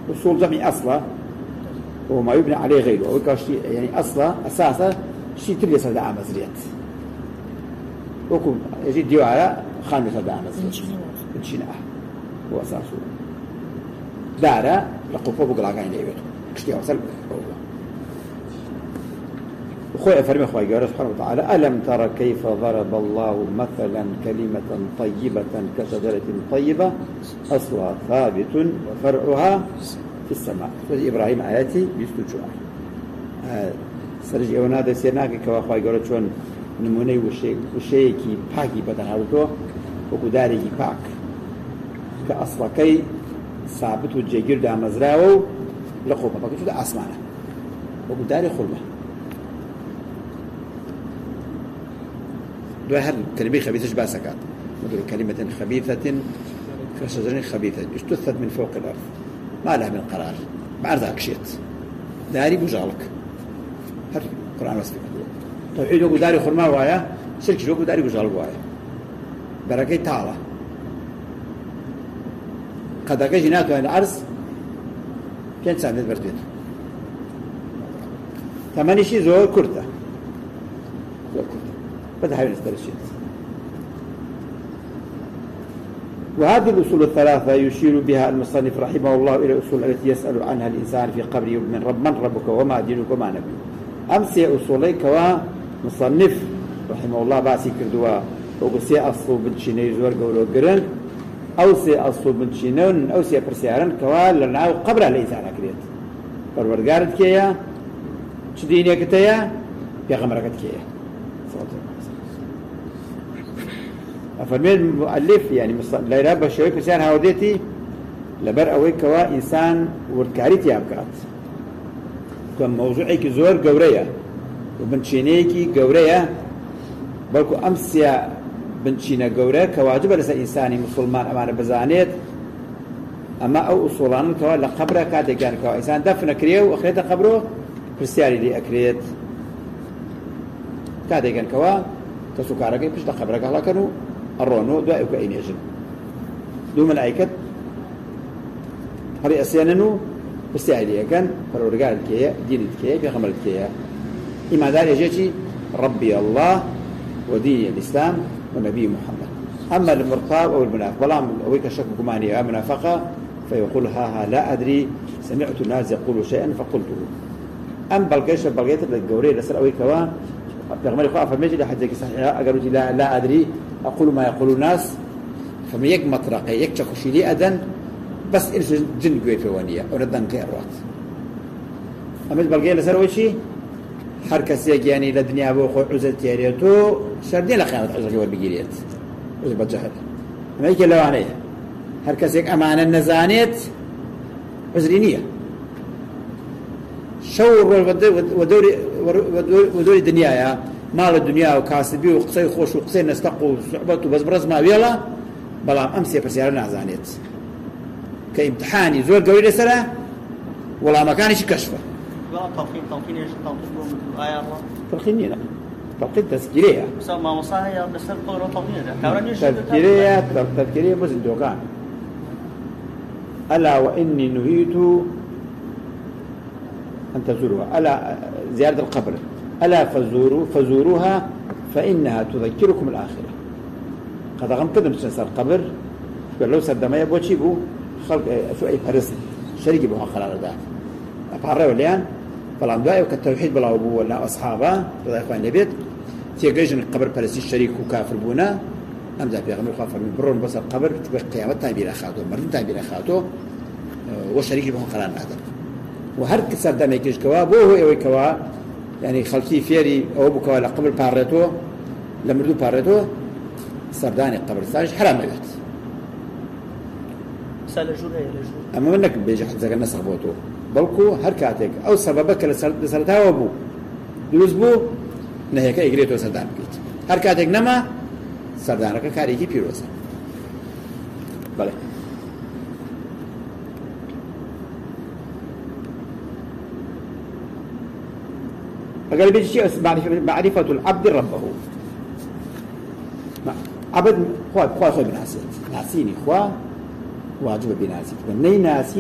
أصول جمع أصلا وما يبنى عليه غيره أو يعني أصلا أساسا شيء تبي صدق مزريات وكم يجي ديوارا خامس صدق مزريات بنشينه هو أساسه دارا لقوفه بقلا كاين ليبته كشتي وصل وخوي فرمي خوي قال سبحانه وتعالى ألم ترى كيف ضرب الله مثلا كلمة طيبة كشجرة طيبة أصلها ثابت وفرعها في السماء سورة إبراهيم آياتي بيستوجوا سرج أوناد سيناك كوا خوي قال شون نموني وشيء كي باقي بدن هذا وقداري كي باق كأصلا كي ثابت وجيجر ده مزرعه لقوبه باقي شو ده أسمانه وقداري خلمه دو هر كلمة خبيثة باسكات مثل كلمة خبيثة كشجرة خبيثة اجتثت من فوق الأرض ما لها من قرار بعد ذاك شيت داري بجالك هر القرآن وصفه توحيد وقو داري خرما وايا شرك وقو داري بجالك وايا بركي تعالى قد أكي جناته عن العرض كانت سامنة بردين ثماني شي زور كرتة بدأ حاول نسترشد وهذه الأصول الثلاثة يشير بها المصنف رحمه الله إلى الأصول التي يسأل عنها الإنسان في قبره من ربك وما دينك وما نبيك أمسي أصوليك ومصنف رحمه الله باسي كردوا وقسي أصول بنتشيني زور قولو قرن أو سي أصول بنتشينون أو سي برسيارن كوا لنعو قبره الإنسان أكريت فالورقارت كيا شديني كتايا بيغمركت كيا أفرمي المؤلف يعني لا يرابى شوي كسان هاوديتي لبر أوي كوا إنسان وركاريتي أبكات كم موضوعك زور قورية وبنتشينيكي قورية بلكو أمسيا بنتشينا قورية كواجب لسا إنساني مسلمان أمانة بزانيت أما أو أصولان كوا لقبره كاتي كان كوا إنسان دفن كريه وأخريت قبره كريستياري لي أكريت كاتي كان كوا تسوكارك بيش لقبرك هلا كانوا الرونو دعوا كأين يجن دو ملائكة هذه أسياننو بستعيدية كان فرورقال كيا دين كيا بيغمر كيا إما ذلك يجي ربي الله ودين الإسلام ونبي محمد أما المرتاب أو المنافق ولا أويك الشك كمانية منافقة فيقول ها لا أدري سمعت الناس يقولوا شيئا فقلته أم بلقيش بلقيت الجوري لسر أويك وا بيغمر يخاف فمجد حد صحيح أقولوا لا أدري أقول ما يقول الناس فما يقمط رقي يكشخ شيء أذن بس إيش جن قوي في ونية وندن كيروات أمد بلقي لسر وشي حركة سيجاني للدنيا بوخو عزل تياريتو شردين لخيانة عزل جوال بجيريت عزل بجهل أما يكي لو عليه حركة سيج أمان النزانيت عزلينية شور ودوري الدنيا يا مال الدنيا وكاسبي وقصي خوش وقصي نستقو صعبته بس برز ما بيلا بلا أمسي برسيارنا عزانيت كامتحاني زور قوي لسرة ولا مكانش كشفه ولا تلقين ايش تلقين آية الله تلقينينا تلقين تذكيرية بس ما مصاهي بس القدرة تلقين تذكيرية بس الدوكان ألا وإني نهيت أن تزوروها ألا زيارة القبر ألا فزوروها فإنها تذكركم الآخرة قد غم كذا مستنسى القبر لو سدما يبوشي بو خلق سوء فرس شريك بو خلال ذات أبحر وليان فلان دعاء وكالتوحيد بلا أبو ولا أصحابه وذا إخوان البيت تيجيجن القبر فلسي الشريك وكافر بونا أمزع في غمر خافر من برون بس القبر تبقى قيامة تابير أخاته مرن تابير أخاته وشريك بو خلال هذا وهر كسر دم يكيش كوا بو هو يوي كوا يعني خلفي فيري أو بو كوا لقبر بارتو لمردو بارتو سرداني قبر ثاني حرام يبت سال جوري أما منك بيجي حتى زكنا صحبوته بلكو هركاتك أو سببك لسرتها وابو يوزبو نهيك إجريته سردان بيت هركاتك نما سردانك كاريكي بيروسا بله فقال بيجي شيء معرفة العبد ربه عبد خوا بناسيت ناسيني خوا واجب بناسيت وني ناسي